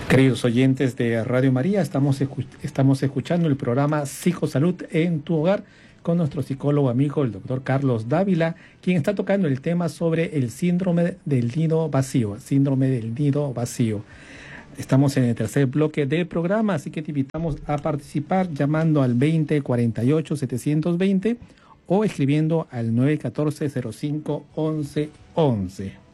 Queridos oyentes de Radio María, estamos escuchando el programa Psicosalud en tu hogar con nuestro psicólogo amigo, el doctor Carlos Dávila, quien está tocando el tema sobre el síndrome del nido vacío, Estamos en el tercer bloque del programa, así que te invitamos a participar llamando al 2048-720 o escribiendo al 914-05-1111.